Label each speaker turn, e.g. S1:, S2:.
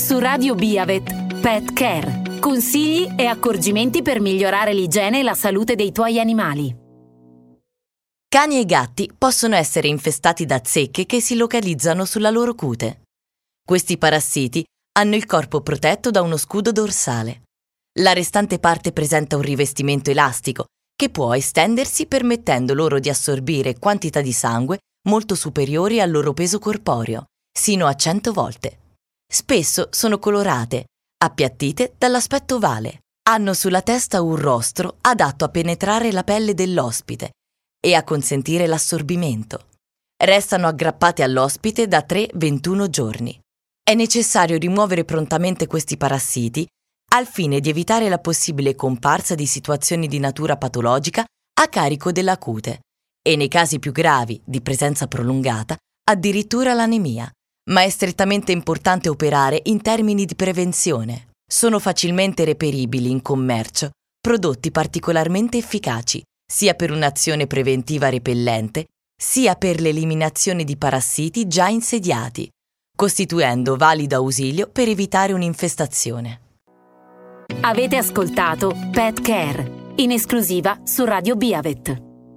S1: su Radio Biavet Pet Care. Consigli e accorgimenti per migliorare l'igiene e la salute dei tuoi animali.
S2: Cani e gatti possono essere infestati da zecche che si localizzano sulla loro cute. Questi parassiti hanno il corpo protetto da uno scudo dorsale. La restante parte presenta un rivestimento elastico che può estendersi permettendo loro di assorbire quantità di sangue molto superiori al loro peso corporeo, sino a 100 volte. Spesso sono colorate, appiattite dall'aspetto ovale, hanno sulla testa un rostro adatto a penetrare la pelle dell'ospite e a consentire l'assorbimento. Restano aggrappate all'ospite da 3-21 giorni. È necessario rimuovere prontamente questi parassiti al fine di evitare la possibile comparsa di situazioni di natura patologica a carico della cute e, nei casi più gravi di presenza prolungata, addirittura l'anemia. Ma è strettamente importante operare in termini di prevenzione. Sono facilmente reperibili in commercio prodotti particolarmente efficaci, sia per un'azione preventiva repellente, sia per l'eliminazione di parassiti già insediati, costituendo valido ausilio per evitare un'infestazione.
S1: Avete ascoltato Pet Care, in esclusiva su Radio Biavet.